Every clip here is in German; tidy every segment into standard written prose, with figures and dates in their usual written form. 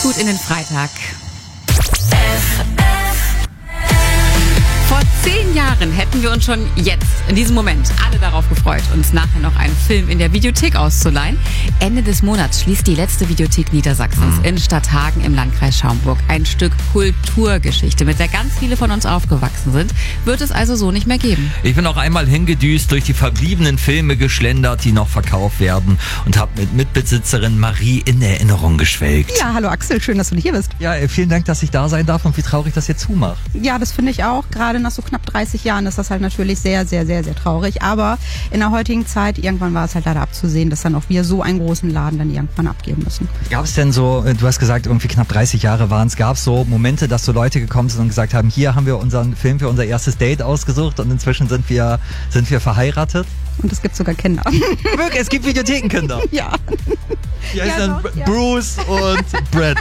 gut in den Freitag. Vor 10 Jahren hätten wir uns schon jetzt, in diesem Moment, alle darauf gefreut, uns nachher noch einen Film in der Videothek auszuleihen. Ende des Monats schließt die letzte Videothek Niedersachsens in Stadthagen im Landkreis Schaumburg. Ein Stück Kulturgeschichte, mit der ganz viele von uns aufgewachsen sind, wird es also so nicht mehr geben. Ich bin auch einmal hingedüst, durch die verbliebenen Filme geschlendert, die noch verkauft werden, und habe mit Mitbesitzerin Marie in Erinnerung geschwelgt. Ja, hallo Axel, schön, dass du hier bist. Ja, vielen Dank, dass ich da sein darf, und wie traurig, dass ihr zumacht. Ja, das finde ich auch. Gerade nach so knapp 30 Jahren ist das halt natürlich sehr, sehr, sehr, sehr traurig. Aber in der heutigen Zeit, irgendwann war es halt leider abzusehen, dass dann auch wir so einen großen Laden dann irgendwann abgeben müssen. Gab es denn so, du hast gesagt, irgendwie knapp 30 Jahre waren es, gab es so Momente, dass so Leute gekommen sind und gesagt haben, hier haben wir unseren Film für unser erstes Date ausgesucht und inzwischen sind wir verheiratet? Und es gibt sogar Kinder. Wirklich, es gibt Videothekenkinder. Ja. Die heißen Ja, dann doch, ja. Bruce und Brett.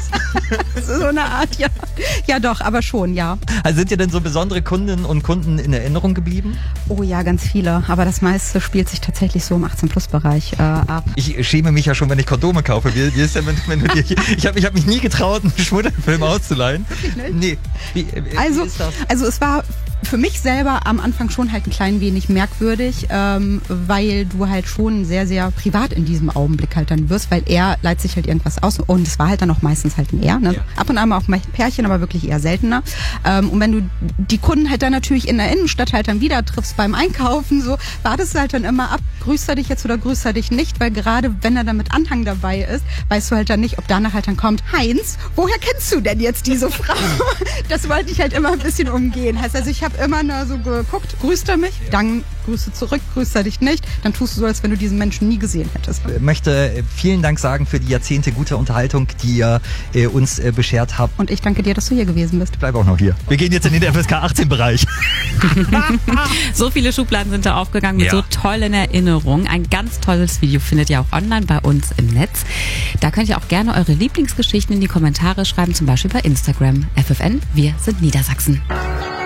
So eine Art, ja. Ja doch, aber schon, ja. Also sind dir denn so besondere Kundinnen und Kunden in Erinnerung geblieben? Oh ja, ganz viele. Aber das meiste spielt sich tatsächlich so im 18-Plus-Bereich ab. Ich schäme mich ja schon, wenn ich Kondome kaufe. Wie ist denn, wenn du dir, ich hab mich nie getraut, einen Schmuddelfilm auszuleihen. Nee. Wie ist das? Also es war für mich selber am Anfang schon halt ein klein wenig merkwürdig, weil du halt schon sehr, sehr privat in diesem Augenblick halt dann wirst, weil er leiht sich halt irgendwas aus und es war halt dann auch meistens halt ein Er, ne? Ja. Ab und an mal auch mal ein Pärchen, aber wirklich eher seltener. Und wenn du die Kunden halt dann natürlich in der Innenstadt halt dann wieder triffst beim Einkaufen, so wartest du halt dann immer ab, grüßt er dich jetzt oder grüßt er dich nicht, weil gerade wenn er dann mit Anhang dabei ist, weißt du halt dann nicht, ob danach halt dann kommt, Heinz, woher kennst du denn jetzt diese Frau? Das wollte ich halt immer ein bisschen umgehen. Heißt also, ich habe immer nur so geguckt, grüßt er mich, dann grüßt du zurück, grüßt er dich nicht, dann tust du so, als wenn du diesen Menschen nie gesehen hättest. Ich möchte vielen Dank sagen für die Jahrzehnte gute Unterhaltung, die ihr uns beschert habt. Und ich danke dir, dass du hier gewesen bist. Ich bleibe auch noch hier. Wir gehen jetzt in den FSK 18-Bereich. So viele Schubladen sind da aufgegangen mit so tollen Erinnerungen. Ein ganz tolles Video findet ihr auch online bei uns im Netz. Da könnt ihr auch gerne eure Lieblingsgeschichten in die Kommentare schreiben, zum Beispiel bei Instagram. FFN, wir sind Niedersachsen.